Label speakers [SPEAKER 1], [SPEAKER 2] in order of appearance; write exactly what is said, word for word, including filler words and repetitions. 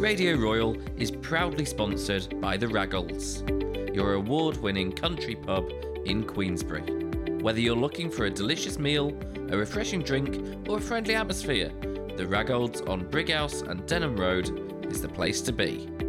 [SPEAKER 1] Radio Royal is proudly sponsored by the Raggles, your award-winning country pub in Queensbury. Whether you're looking for a delicious meal, a refreshing drink, or a friendly atmosphere, the Raggles on Brighouse and Denham Road is the place to be.